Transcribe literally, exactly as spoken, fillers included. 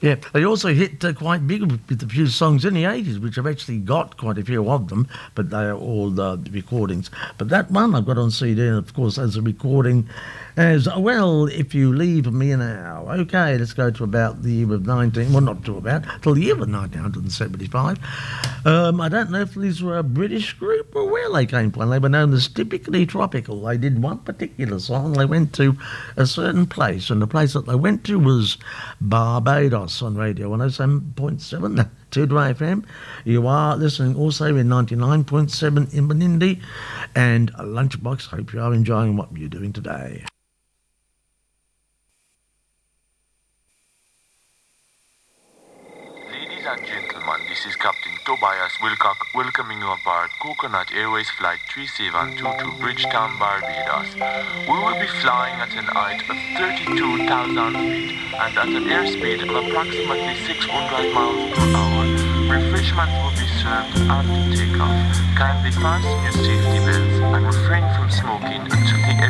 Yeah, they also hit uh, quite big with, with a few songs in the eighties, which I've actually got quite a few of them, but they are all uh, recordings. But that one I've got on C D, and of course, as a recording, as well, If You Leave Me Now. Okay, let's go to about the year of nineteen, well, not to about, till the year of nineteen seventy-five. Um, I don't know if these were a British group or where they came from. They were known as Typically Tropical. They did one particular song. They went to a certain place, and the place that they went to was Barbados on Radio one oh seven point seven, two to F M. You are listening also in ninety-nine point seven in Menindee, and Lunchbox. Hope you are enjoying what you're doing today. Ladies and gentlemen, this is Captain Tobias Wilcock welcoming you aboard Coconut Airways Flight three seven two two Bridgetown, Barbados. We will be flying at an height of thirty-two thousand feet and at an airspeed of approximately six hundred miles per hour. Refreshments will be served after takeoff. Kindly fasten your safety belts and refrain from smoking until the